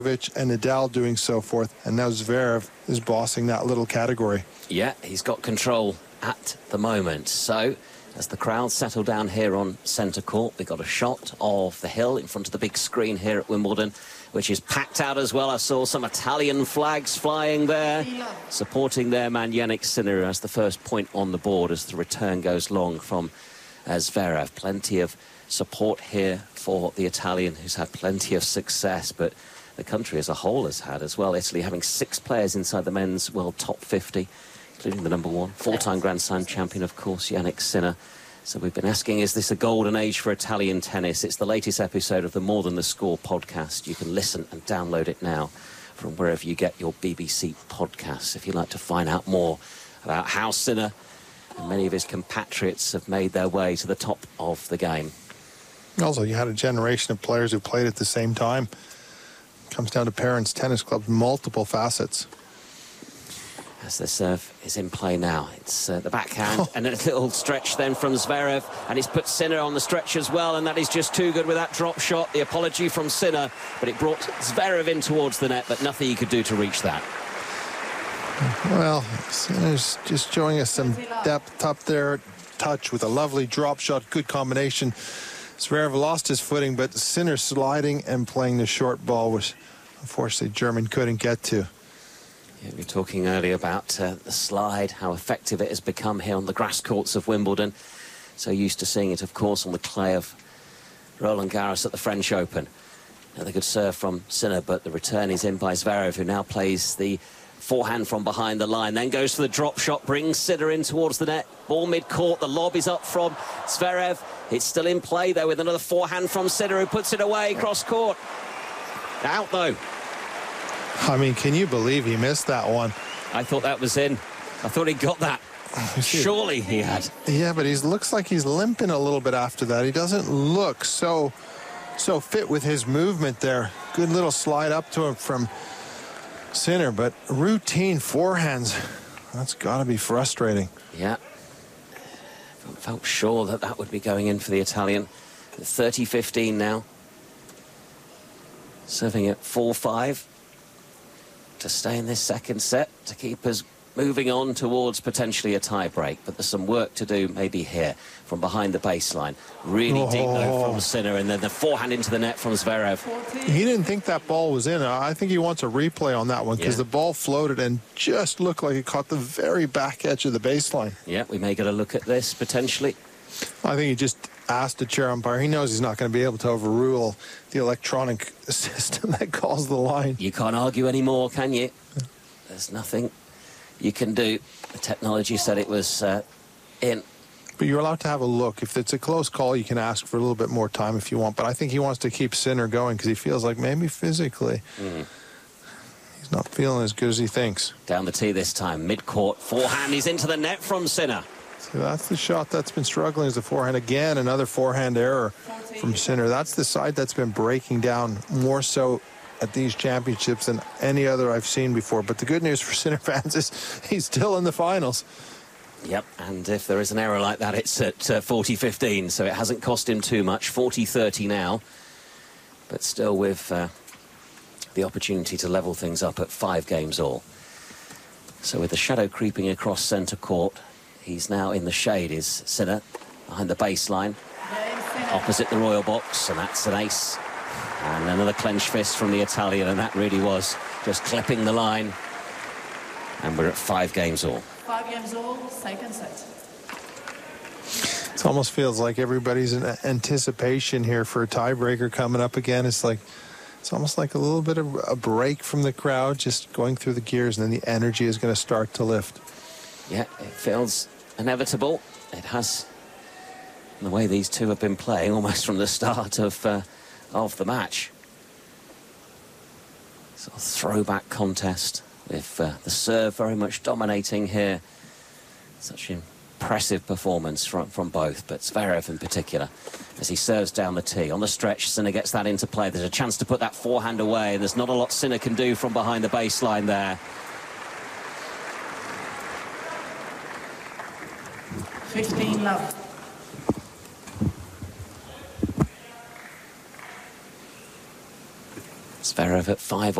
and Nadal doing so forth, and now Zverev is bossing that little category. Yeah, he's got control at the moment. So as the crowd settle down here on centre court, we got a shot of the hill in front of the big screen here at Wimbledon, which is packed out as well. I saw some Italian flags flying there, supporting their man Jannik Sinner as the first point on the board as the return goes long from Zverev. Plenty of support here for the Italian, who's had plenty of success, but the country as a whole has had as well. Italy having 6 players inside the men's world top 50, including the #1, 4-time Grand Slam champion, of course, Jannik Sinner. So we've been asking, is this a golden age for Italian tennis? It's the latest episode of the More Than the Score podcast. You can listen and download it now from wherever you get your BBC podcasts. If you'd like to find out more about how Sinner and many of his compatriots have made their way to the top of the game. Also, you had a generation of players who played at the same time. Comes down to parents, tennis clubs, multiple facets. As the serve is in play now, it's the backhand and a little stretch then from Zverev, and he's put Sinner on the stretch as well, and that is just too good with that drop shot. The apology from Sinner, but it brought Zverev in towards the net, but nothing he could do to reach that. Well, Sinner's just showing us some depth up there, touch with a lovely drop shot, good combination. Zverev lost his footing, but Sinner sliding and playing the short ball, which unfortunately German couldn't get to. Yeah, we were talking earlier about the slide, how effective it has become here on the grass courts of Wimbledon. So used to seeing it, of course, on the clay of Roland Garros at the French Open. Another good serve from Sinner, but the return is in by Zverev, who now plays the forehand from behind the line, then goes for the drop shot, brings Sinner in towards the net. Ball mid-court, the lob is up from Zverev. It's still in play, though, with another forehand from Sinner, who puts it away cross-court. Out, though. I mean, can you believe he missed that one? I thought that was in. I thought he got that. Surely he had. Yeah, but he looks like he's limping a little bit after that. He doesn't look so fit with his movement there. Good little slide up to him from Sinner, but routine forehands, that's got to be frustrating. Yeah. Felt sure that that would be going in for the Italian. 30-15 now. Serving at 4-5 to stay in this second set, to keep us moving on towards potentially a tie break. But there's some work to do maybe here from behind the baseline. Really deep though from Sinner, and then the forehand into the net from Zverev. He didn't think that ball was in. I think he wants a replay on that one, because the ball floated and just looked like it caught the very back edge of the baseline. Yeah, we may get a look at this potentially. I think he just asked the chair umpire. He knows he's not going to be able to overrule the electronic system that calls the line. You can't argue anymore, can you? There's nothing you can do. The technology said it was in. But you're allowed to have a look. If it's a close call, you can ask for a little bit more time if you want. But I think he wants to keep Sinner going, because he feels like maybe physically he's not feeling as good as he thinks. Down the tee this time, mid-court, forehand. He's into the net from Sinner. So that's the shot that's been struggling, is the forehand. Again, another forehand error from Sinner. That's the side that's been breaking down more so at these championships than any other I've seen before. But the good news for Sinner fans is he's still in the finals. Yep, and if there is an error like that, it's at 40-15, so it hasn't cost him too much. 40-30 now, but still with the opportunity to level things up at 5 games all. So with the shadow creeping across centre court, he's now in the shade, is Sinner, behind the baseline, opposite the royal box, and that's an ace. And another clenched fist from the Italian, and that really was just clipping the line. And we're at 5 games all. 5 games all, second set. It almost feels like everybody's in anticipation here for a tiebreaker coming up again. It's almost like a little bit of a break from the crowd, just going through the gears, and then the energy is going to start to lift. Yeah, it feels inevitable. It has, the way these two have been playing almost from the start of the match. Sort of throwback contest with the serve very much dominating here. Such an impressive performance from both, but Zverev in particular, as he serves down the tee. On the stretch, Sinner gets that into play. There's a chance to put that forehand away, and there's not a lot Sinner can do from behind the baseline there. 15 love. Zverev at 5